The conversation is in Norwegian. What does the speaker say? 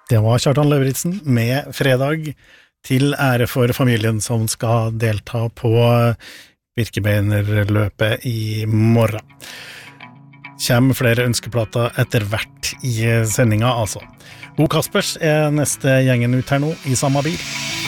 Det var Kjartan Løvritsen med Fredag til ære for familien som skal delta på Birkebeinerløpet i morgen. Kjem flere ønskeplater etter hvert i sendinga, altså. Bo Kaspers neste gjengen ut her nå i samme bil.